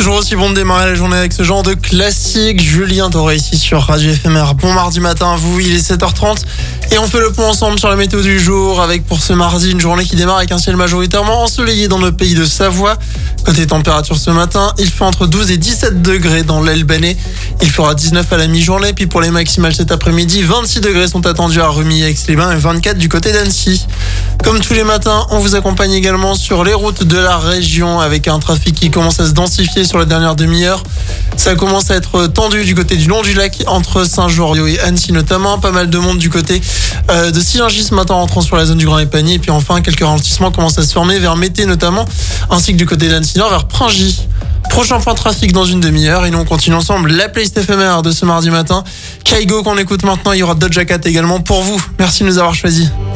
Toujours aussi bon de démarrer la journée avec ce genre de classique. Julien Doré ici sur Radio FMR. Bon mardi matin à vous, il est 7h30 et on fait le point ensemble sur la météo du jour avec pour ce mardi une journée qui démarre avec un ciel majoritairement ensoleillé dans le pays de Savoie. Côté température ce matin, il fait entre 12 et 17 degrés dans l'Albanais. Il fera 19 à la mi-journée, puis pour les maximales cet après-midi, 26 degrés sont attendus à Remilly, Aix-les-Bains et 24 du côté d'Annecy. Comme tous les matins, on vous accompagne également sur les routes de la région avec un trafic qui commence à se densifier sur la dernière demi-heure. Ça commence à être tendu du côté du long du lac entre Saint-Jorio et Annecy notamment. Pas mal de monde du côté de Sillingy ce matin rentrant sur la zone du Grand Épagny. Et puis enfin, quelques ralentissements commencent à se former vers Mété notamment, ainsi que du côté d'Annecy Nord vers Pringy. Prochain point de trafic dans une demi-heure et nous on continue ensemble la playlist éphémère de ce mardi matin. Kaigo qu'on écoute maintenant, il y aura Doja Cat également pour vous. Merci de nous avoir choisis.